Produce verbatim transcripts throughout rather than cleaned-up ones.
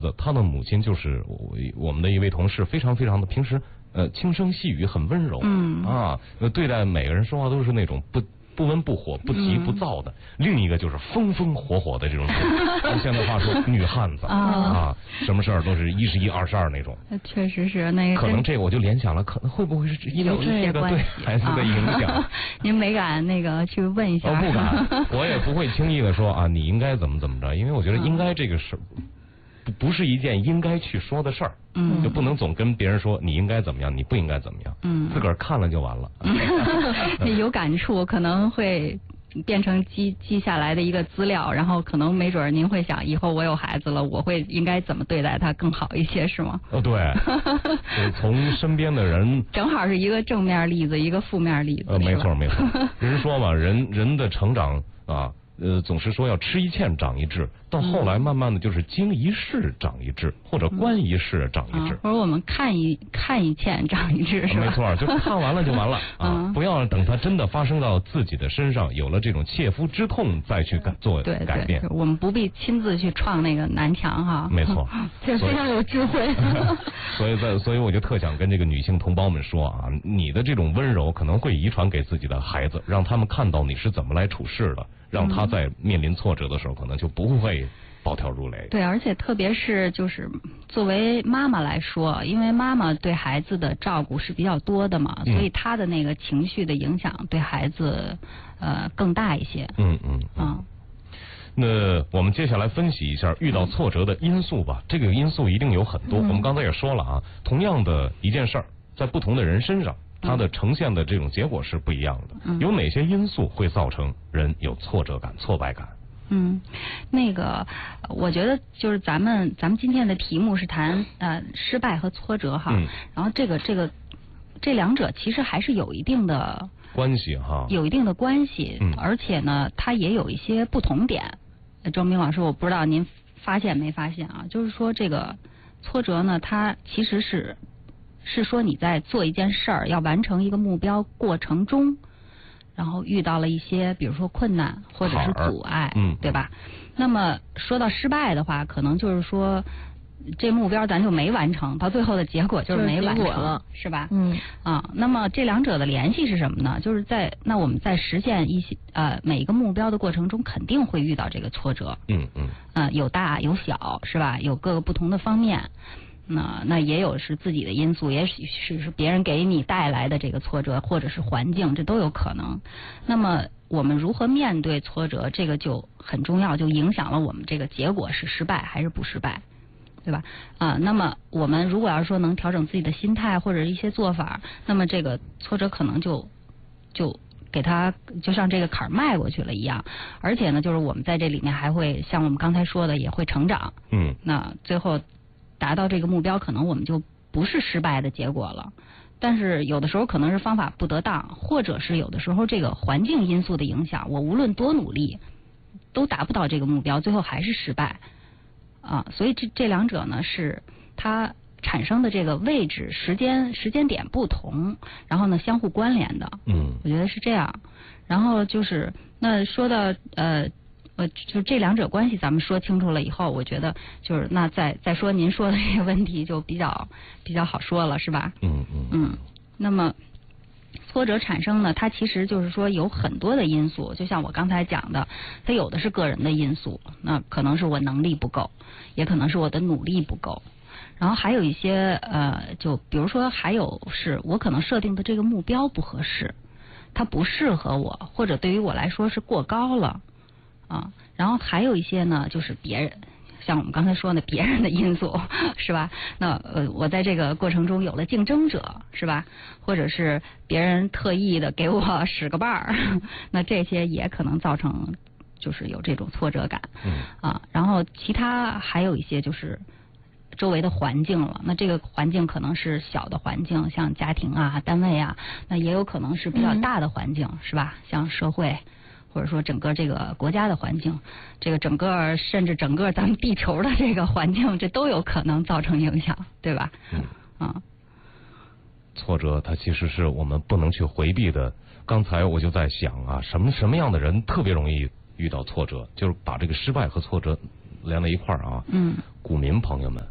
他的母亲就是我我们的一位同事，非常非常的平时呃轻声细语，很温柔，嗯啊，对待每个人说话都是那种不不温不火、不急不躁的。嗯、另一个就是风风火火的这种，用现在话说女汉子啊, 啊，什么事儿都是一十一、二十二那种。 确实是那个。 可能这个我就联想了，可能会不会是因为这个对孩子的影响？啊、 您没敢那个去问一下？ 我不敢，我也不会轻易的说啊，你应该怎么怎么着，因为我觉得应该这个是。不不是一件应该去说的事儿，嗯，就不能总跟别人说你应该怎么样，你不应该怎么样，嗯，自个儿看了就完了。 嗯、有感触可能会变成记记下来的一个资料，然后可能没准您会想，以后我有孩子了，我会应该怎么对待他更好一些，是吗？ 哦，对，从身边的人， 正好是一个正面例子，一个负面例子。 呃，没错没错，人说嘛，人人的成长啊。呃，总是说要吃一堑长一智，到后来慢慢的就是经一事长一智，或者观一事长一智， 或者我们看一看一堑长一智，是吧？ 没错，就看完了就完了啊！不要等它真的发生到自己的身上，有了这种切肤之痛再去改做改变。 我们不必亲自去创那个南墙哈。 没错， 这非常有智慧。 所以在所以我就特想跟这个女性同胞们说啊，你的这种温柔可能会遗传给自己的孩子，让他们看到你是怎么来处事的。让他在面临挫折的时候，可能就不会暴跳如雷。 对，而且特别是就是作为妈妈来说，因为妈妈对孩子的照顾是比较多的嘛，嗯、所以她的那个情绪的影响对孩子呃更大一些。 嗯嗯嗯。啊那我们接下来分析一下遇到挫折的因素吧。这个因素一定有很多，嗯、我们刚才也说了啊，同样的一件事儿，在不同的人身上。它的呈现的这种结果是不一样的，嗯、有哪些因素会造成人有挫折感、挫败感？ 嗯，那个，我觉得就是咱们咱们今天的题目是谈呃失败和挫折哈，嗯、然后这个这个这两者其实还是有一定的关系哈， 有一定的关系，嗯、而且呢，它也有一些不同点。周明老师，我不知道您发现没发现啊？就是说这个挫折呢，它其实是。是说你在做一件事儿，要完成一个目标过程中，然后遇到了一些，比如说困难或者是阻碍，嗯，对吧？那么说到失败的话，可能就是说这目标咱就没完成，到最后的结果就是没完成了，是吧？嗯啊，那么这两者的联系是什么呢？就是在那我们在实现一些呃每一个目标的过程中，肯定会遇到这个挫折，嗯嗯，呃有大有小，是吧？有各个不同的方面。那那也有是自己的因素，也许是是别人给你带来的这个挫折，或者是环境，这都有可能。那么我们如何面对挫折，这个就很重要，就影响了我们这个结果是失败还是不失败，对吧？啊，那么我们如果要说能调整自己的心态或者一些做法，那么这个挫折可能就就给他就像这个坎儿迈过去了一样。而且呢，就是我们在这里面还会像我们刚才说的，也会成长。嗯，那最后。达到这个目标，可能我们就不是失败的结果了。但是有的时候可能是方法不得当，或者是有的时候这个环境因素的影响，我无论多努力，都达不到这个目标，最后还是失败。啊，所以这这两者呢，是它产生的这个位置、时间、时间点不同，然后呢相互关联的。嗯，我觉得是这样。然后就是那说到呃。呃，就这两者关系，咱们说清楚了以后，我觉得就是那再再说您说的这个问题就比较比较好说了，是吧？嗯嗯嗯。那么挫折产生呢，它其实就是说有很多的因素，就像我刚才讲的，它有的是个人的因素，那可能是我能力不够，也可能是我的努力不够，然后还有一些呃，就比如说还有是我可能设定的这个目标不合适，它不适合我，或者对于我来说是过高了。啊，然后还有一些呢，就是别人，像我们刚才说的别人的因素，是吧？那呃，我在这个过程中有了竞争者，是吧？或者是别人特意的给我使个绊儿，那这些也可能造成就是有这种挫折感。嗯。啊，然后其他还有一些就是周围的环境了，那这个环境可能是小的环境，像家庭啊、单位啊，那也有可能是比较大的环境，嗯、是吧？像社会。或者说整个这个国家的环境，这个整个甚至整个咱们地球的这个环境，这都有可能造成影响，对吧？嗯啊， 挫折它其实是我们不能去回避的。刚才我就在想啊，什么什么样的人特别容易遇到挫折，就是把这个失败和挫折连在一块儿啊。嗯， 股民朋友们，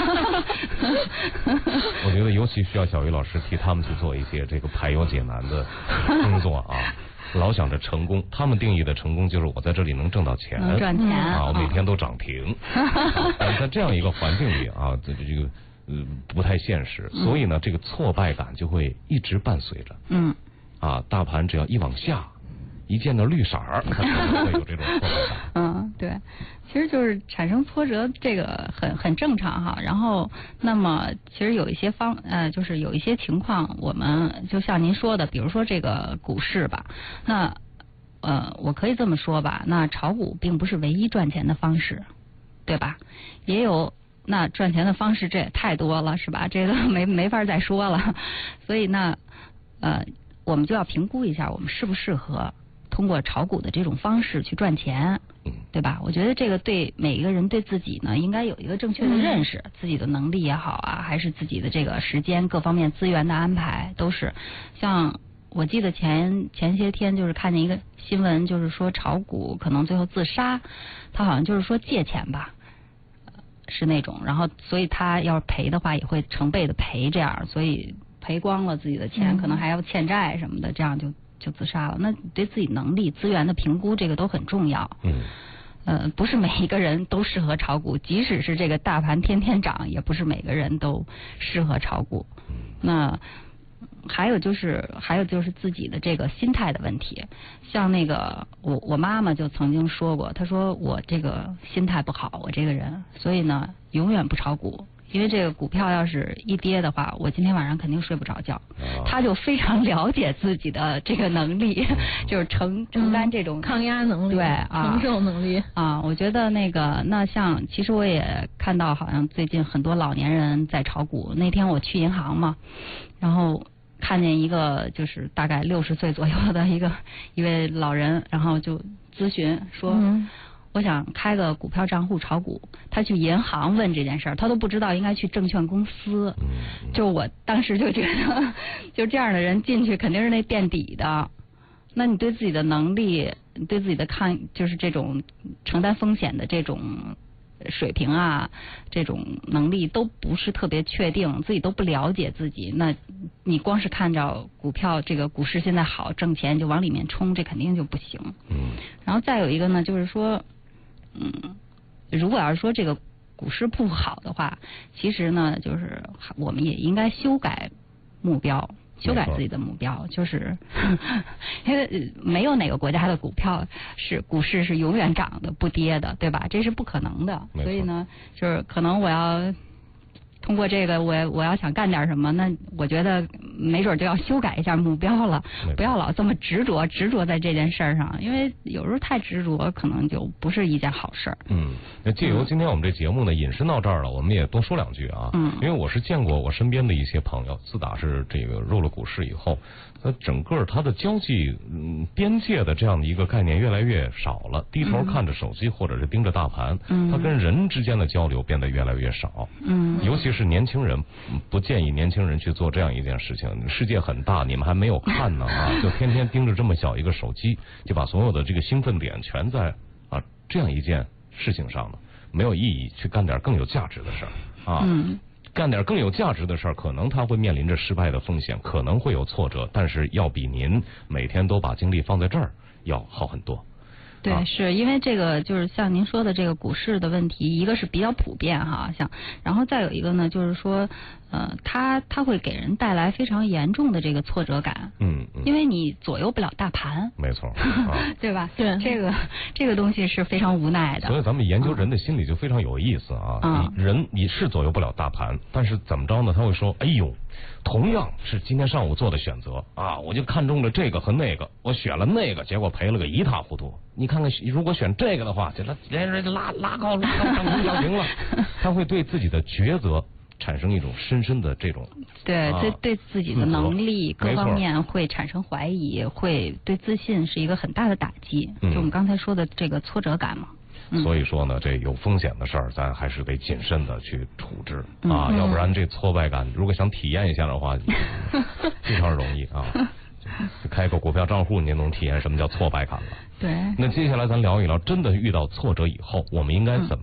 我觉得尤其需要小鱼老师替他们去做一些这个排忧解难的工作啊。老想着成功，他们定义的成功就是我在这里能挣到钱， 能赚钱啊，我每天都涨停。啊、但在这样一个环境里啊，这这个呃不太现实，所以呢，这个挫败感就会一直伴随着。嗯。啊，大盘只要一往下，一见到绿色儿，它可能会有这种挫败感。 嗯，对，其实就是产生挫折，这个很很正常哈。然后，那么其实有一些方呃，就是有一些情况，我们就像您说的，比如说这个股市吧，那呃，我可以这么说吧，那炒股并不是唯一赚钱的方式，对吧？也有那赚钱的方式，这也太多了，是吧？这个没没法再说了。所以呢，呃，我们就要评估一下，我们适不适合通过炒股的这种方式去赚钱，对吧？我觉得这个对每一个人对自己呢，应该有一个正确的认识，自己的能力也好啊，还是自己的这个时间各方面资源的安排，都是。像我记得前前些天就是看见一个新闻，就是说炒股可能最后自杀，他好像就是说借钱吧，是那种，然后所以他要是赔的话也会成倍的赔，这样，所以赔光了自己的钱，可能还要欠债什么的，这样就。就自杀了。那对自己能力、资源的评估，这个都很重要。嗯。呃，不是每一个人都适合炒股，即使是这个大盘天天涨，也不是每个人都适合炒股。那还有就是，还有就是自己的这个心态的问题。像那个我我妈妈就曾经说过，她说我这个心态不好，我这个人，所以呢，永远不炒股。因为这个股票要是一跌的话，我今天晚上肯定睡不着觉。哦、他就非常了解自己的这个能力，嗯、就是承承担这种、 嗯、抗压能力， 对啊， 承受能力啊。我觉得那个那像，其实我也看到，好像最近很多老年人在炒股。那天我去银行嘛，然后看见一个就是大概六十岁左右的一个一位老人，然后就咨询说。嗯我想开个股票账户炒股，他去银行问这件事儿，他都不知道应该去证券公司。就我当时就觉得，就这样的人进去肯定是那垫底的。那你对自己的能力，对自己的抗，就是这种承担风险的这种水平啊，这种能力都不是特别确定，自己都不了解自己，那你光是看着股票这个股市现在好挣钱就往里面冲，这肯定就不行。嗯。然后再有一个呢，就是说。嗯，如果要是说这个股市不好的话，其实呢，就是我们也应该修改目标，修改自己的目标，就是因为没有哪个国家的股票是股市是永远涨的不跌的，对吧？这是不可能的。所以呢，就是可能我要。通过这个，我我要想干点什么，那我觉得没准就要修改一下目标了，不要老这么执着执着在这件事儿上，因为有时候太执着，可能就不是一件好事儿。 嗯，那借由今天我们这节目呢，引申到这儿了，我们也多说两句啊。嗯。因为我是见过我身边的一些朋友，自打是这个入了股市以后，他整个他的交际嗯边界的这样的一个概念越来越少了，低头看着手机或者是盯着大盘，嗯，他跟人之间的交流变得越来越少。嗯。尤其是年轻人，不建议年轻人去做这样一件事情。世界很大，你们还没有看呢啊，就天天盯着这么小一个手机，就把所有的这个兴奋点全在啊这样一件事情上了，没有意义去干点更有价值的事儿啊。嗯。干点更有价值的事儿，可能他会面临着失败的风险，可能会有挫折，但是要比您每天都把精力放在这儿要好很多。 对，啊、是因为这个就是像您说的这个股市的问题，一个是比较普遍哈，像然后再有一个呢，就是说，呃，它它会给人带来非常严重的这个挫折感。嗯。嗯因为你左右不了大盘。 没错。啊、 对吧？对。这个这个东西是非常无奈的。 所以咱们研究人的心理就非常有意思啊。嗯。你人你是左右不了大盘，但是怎么着呢？他会说，哎呦。同样是今天上午做的选择啊，我就看中了这个和那个，我选了那个，结果赔了个一塌糊涂。你看看，如果选这个的话，就拉连人拉拉高拉高涨停涨停了，他会对自己的抉择产生一种深深的这种对啊、 对对自己的能力各方面会产生怀疑，会对自信是一个很大的打击。就我们刚才说的这个挫折感嘛。 所以说呢，这有风险的事儿，咱还是得谨慎的去处置啊，嗯、要不然这挫败感，如果想体验一下的话，非常容易啊。就开个股票账户，你就能体验什么叫挫败感了。 对。 那接下来咱聊一聊，真的遇到挫折以后，我们应该怎么去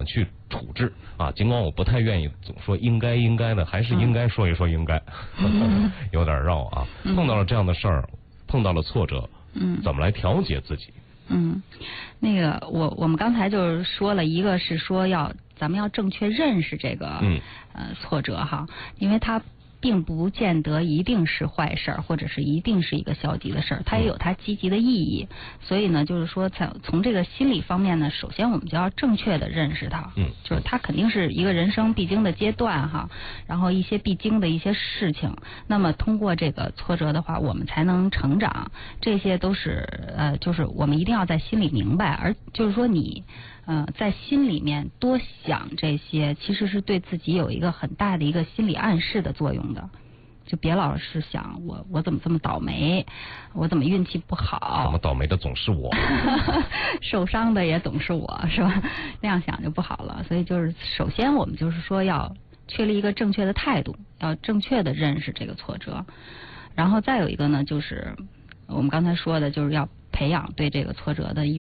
处置啊。尽管我不太愿意总说应该应该的，还是应该说一说应该，嗯、有点绕啊。碰到了这样的事儿，碰到了挫折，嗯，怎么来调节自己？ 嗯，那个我我们刚才就是说了一个是说要咱们要正确认识这个嗯呃挫折哈，因为它并不见得一定是坏事儿，或者是一定是一个消极的事儿，它也有它积极的意义。所以呢，就是说，从从这个心理方面呢，首先我们就要正确的认识它，嗯，就是它肯定是一个人生必经的阶段哈，然后一些必经的一些事情。那么通过这个挫折的话，我们才能成长，这些都是呃，就是我们一定要在心里明白，而就是说你。呃，在心里面多想这些，其实是对自己有一个很大的一个心理暗示的作用的。就别老是想我我怎么这么倒霉，我怎么运气不好， 怎么倒霉的总是我， 受伤的也总是我，是吧？那样想就不好了。所以就是首先我们就是说要确立一个正确的态度，要正确的认识这个挫折。然后再有一个呢，就是我们刚才说的，就是要培养对这个挫折的一